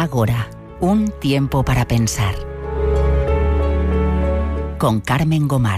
Ágora, un tiempo para pensar. Con Carmen Gomar.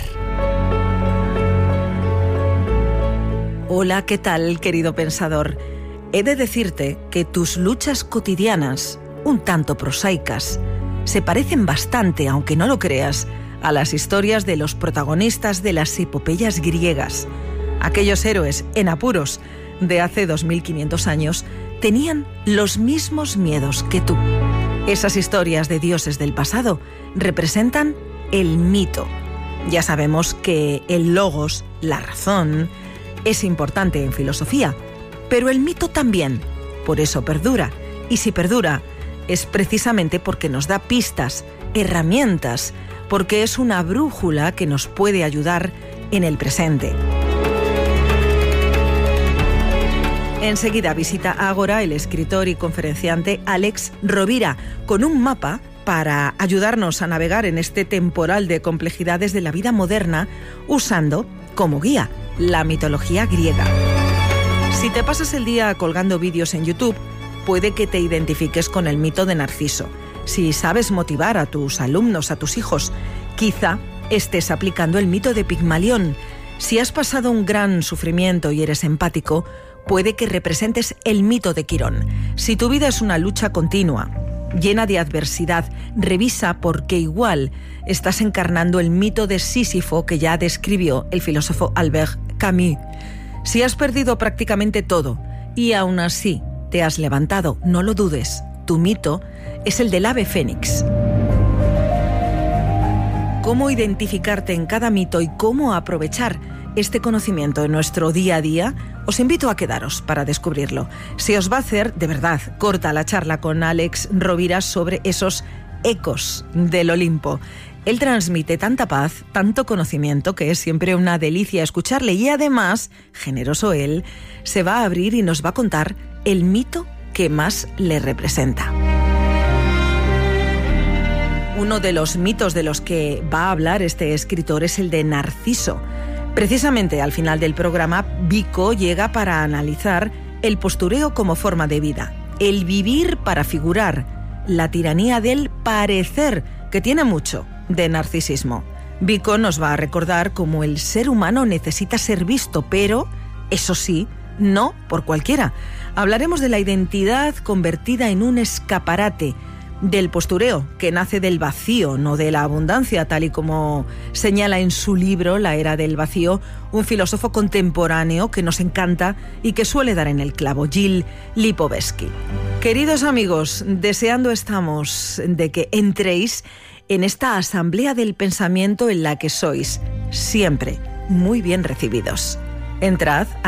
Hola, ¿qué tal, querido pensador? He de decirte que tus luchas cotidianas, un tanto prosaicas, se parecen bastante, aunque no lo creas, a las historias de los protagonistas de las epopeyas griegas. Aquellos héroes en apuros de hace 2500 años tenían los mismos miedos que tú. Esas historias de dioses del pasado representan el mito. Ya sabemos que el logos, la razón, es importante en filosofía, pero el mito también. Por eso perdura. Y si perdura, es precisamente porque nos da pistas, herramientas, porque es una brújula que nos puede ayudar en el presente. Enseguida visita Ágora el escritor y conferenciante Alex Rovira con un mapa para ayudarnos a navegar en este temporal de complejidades de la vida moderna usando como guía la mitología griega. Si te pasas el día colgando vídeos en YouTube, puede que te identifiques con el mito de Narciso. Si sabes motivar a tus alumnos, a tus hijos, quizá estés aplicando el mito de Pigmalión. Si has pasado un gran sufrimiento y eres empático, puede que representes el mito de Quirón. Si tu vida es una lucha continua, llena de adversidad, revisa porque igual estás encarnando el mito de Sísifo que ya describió el filósofo Albert Camus. Si has perdido prácticamente todo y aún así te has levantado, no lo dudes, tu mito es el del ave fénix. ¿Cómo identificarte en cada mito y cómo aprovechar este conocimiento en nuestro día a día? Os invito a quedaros para descubrirlo. Se os va a hacer, de verdad, corta la charla con Alex Rovira sobre esos ecos del Olimpo. Él transmite tanta paz, tanto conocimiento, que es siempre una delicia escucharle. Y además, generoso él, se va a abrir y nos va a contar el mito que más le representa. Uno de los mitos de los que va a hablar este escritor es el de Narciso. Precisamente al final del programa, Vico llega para analizar el postureo como forma de vida, el vivir para figurar, la tiranía del parecer, que tiene mucho de narcisismo. Vico nos va a recordar cómo el ser humano necesita ser visto, pero, eso sí, no por cualquiera. Hablaremos de la identidad convertida en un escaparate, del postureo, que nace del vacío, no de la abundancia, tal y como señala en su libro La Era del Vacío, un filósofo contemporáneo que nos encanta y que suele dar en el clavo, Gilles Lipovetsky. Queridos amigos, deseando estamos de que entréis en esta asamblea del pensamiento en la que sois siempre muy bien recibidos. Entrad a